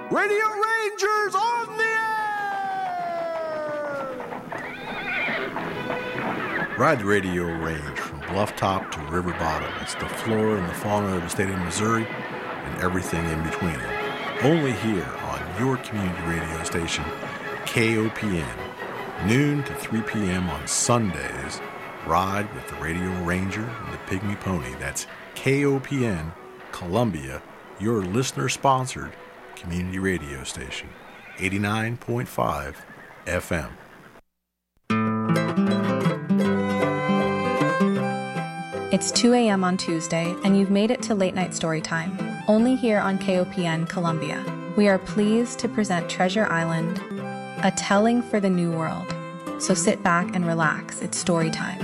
Radio Rangers on the air! Ride the radio range from bluff top to river bottom. It's the flora and the fauna of the state of Missouri and everything in between. Only here on your community radio station, KOPN, noon to 3 p.m. on Sundays. Ride with the Radio Ranger and the Pygmy Pony. That's KOPN, Columbia, your listener-sponsored community radio station, 89.5 FM. It's 2 a.m. on Tuesday, and you've made it to Late Night Storytime, only here on KOPN Columbia. We are pleased to present Treasure Island, a telling for the new world. So sit back and relax, it's story time.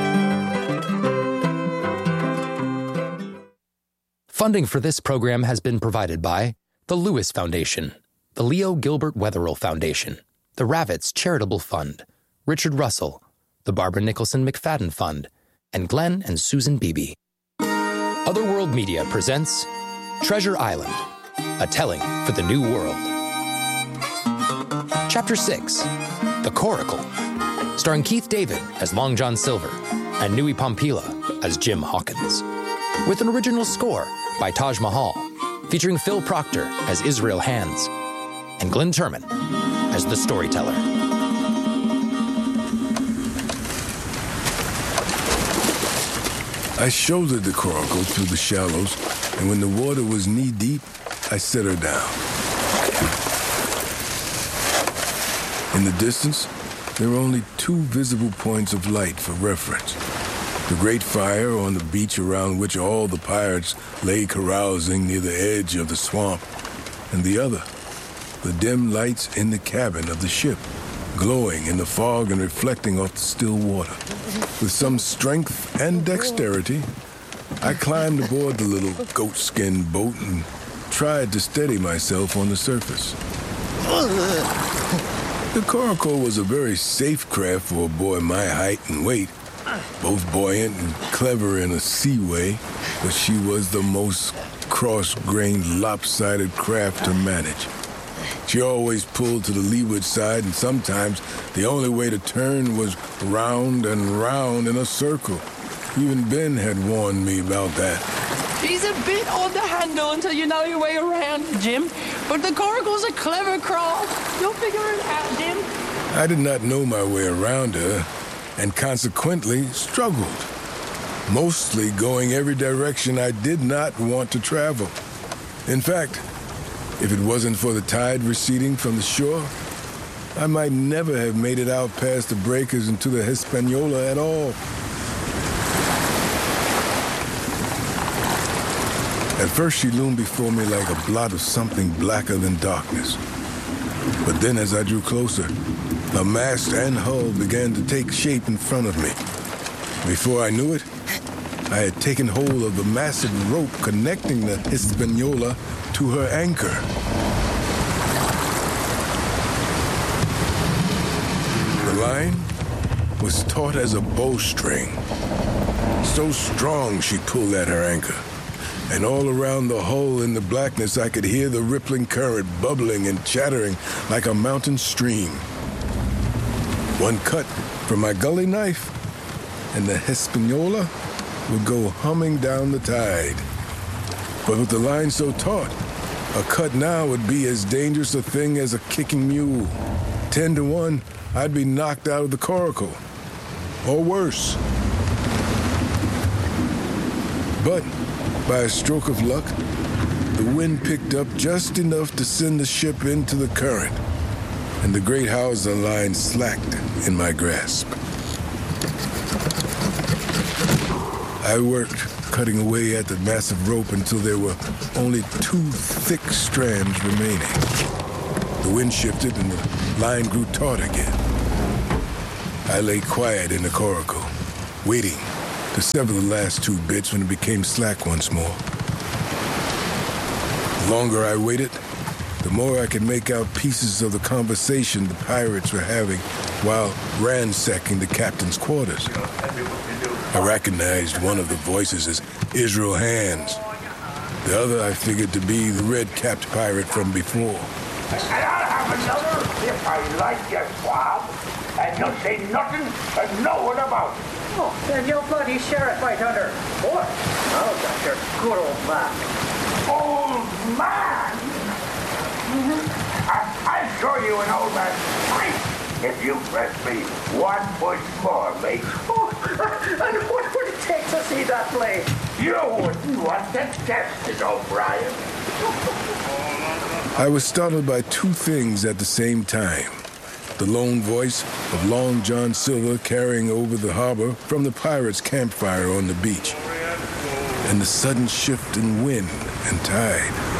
Funding for this program has been provided by the Lewis Foundation, the Leo Gilbert Wetherill Foundation, the Ravitz Charitable Fund, Richard Russell, the Barbara Nicholson McFadden Fund, and Glenn and Susan Beebe. Otherworld Media presents Treasure Island, a telling for the new world. Chapter 6, The Coracle, starring Keith David as Long John Silver and Nui Pompila as Jim Hawkins, with an original score by Taj Mahal, featuring Phil Proctor as Israel Hands and Glenn Turman as the storyteller. I shouldered the coracle through the shallows, and when the water was knee-deep, I set her down. In the distance, there were only two visible points of light for reference. The great fire on the beach around which all the pirates lay carousing near the edge of the swamp, and the other, the dim lights in the cabin of the ship, glowing in the fog and reflecting off the still water. With some strength and dexterity, I climbed aboard the little goatskin boat and tried to steady myself on the surface. The coracle was a very safe craft for a boy my height and weight, both buoyant and clever in a sea way, but she was the most cross-grained, lopsided craft to manage. She always pulled to the leeward side, and sometimes the only way to turn was round and round in a circle. Even Ben had warned me about that. She's a bit on the handle until you know your way around, Jim. But the coracle's a clever crawl. You'll figure it out, Jim. I did not know my way around her, and consequently struggled, mostly going every direction I did not want to travel. In fact, if it wasn't for the tide receding from the shore, I might never have made it out past the breakers into the Hispaniola at all. At first she loomed before me like a blot of something blacker than darkness. But then as I drew closer, the mast and hull began to take shape in front of me. Before I knew it, I had taken hold of the massive rope connecting the Hispaniola to her anchor. The line was taut as a bowstring. So strong she pulled at her anchor. And all around the hull in the blackness I could hear the rippling current bubbling and chattering like a mountain stream. One cut from my gully knife, and the Hispaniola would go humming down the tide. But with the line so taut, a cut now would be as dangerous a thing as a kicking mule. 10 to 1, I'd be knocked out of the coracle. Or worse. But by a stroke of luck, the wind picked up just enough to send the ship into the current, and the great hawser line slacked in my grasp. I worked, cutting away at the massive rope until there were only 2 thick strands remaining. The wind shifted and the line grew taut again. I lay quiet in the coracle, waiting to sever the last 2 bits when it became slack once more. The longer I waited, the more I could make out pieces of the conversation the pirates were having while ransacking the captain's quarters. I recognized one of the voices as Israel Hands. The other I figured to be the red-capped pirate from before. And I'll have another if I like you, Swab. And you'll say nothing to no one about it. Oh, then you'll bloody sheriff, White Hunter. What? Oh, that's your good old man. Old man? I'll show you an old man's fight if you press me one push more, mate. Oh, and what would it take to see that blade? You wouldn't want to test it, O'Brien. I was startled by two things at the same time. The lone voice of Long John Silver carrying over the harbor from the pirates' campfire on the beach. And the sudden shift in wind and tide.